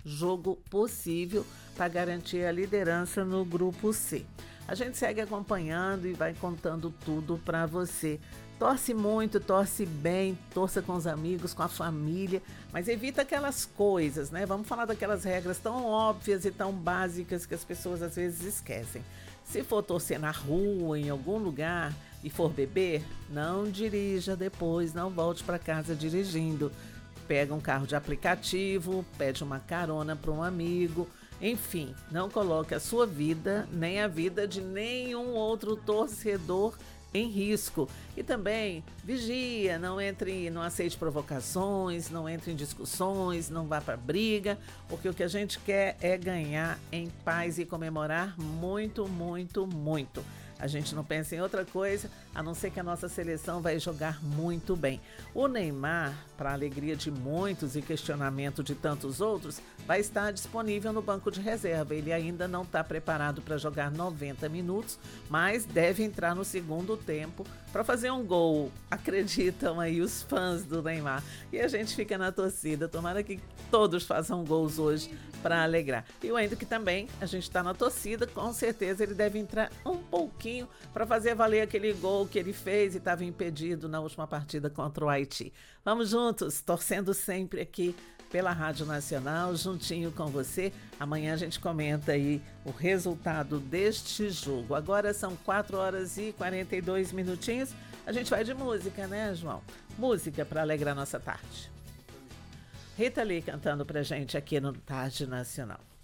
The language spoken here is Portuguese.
jogo possível para garantir a liderança no grupo C. A gente segue acompanhando e vai contando tudo para você. Torce muito, torce bem, torça com os amigos, com a família, mas evita aquelas coisas, né? Vamos falar daquelas regras tão óbvias e tão básicas que as pessoas às vezes esquecem. Se for torcer na rua, em algum lugar e for beber, não dirija depois, não volte para casa dirigindo. Pega um carro de aplicativo, pede uma carona para um amigo. Enfim, não coloque a sua vida nem a vida de nenhum outro torcedor em risco. E também vigia, não aceite provocações, não entre em discussões, não vá para briga, porque o que a gente quer é ganhar em paz e comemorar muito, muito, muito. A gente não pensa em outra coisa, a não ser que a nossa seleção vai jogar muito bem. O Neymar, para alegria de muitos e questionamento de tantos outros, vai estar disponível no banco de reserva. Ele ainda não está preparado para jogar 90 minutos, mas deve entrar no segundo tempo para fazer um gol. Acreditam aí os fãs do Neymar. E a gente fica na torcida. Tomara que todos façam gols hoje para alegrar. E o Hendrick também, a gente está na torcida, com certeza ele deve entrar um pouquinho para fazer valer aquele gol que ele fez e estava impedido na última partida contra o Haiti. Vamos juntos, torcendo sempre aqui pela Rádio Nacional, juntinho com você. Amanhã a gente comenta aí o resultado deste jogo. Agora são 4 horas e 42 minutinhos. A gente vai de música, né, João? Música para alegrar nossa tarde. Rita Lee cantando pra gente aqui no Tarde Nacional.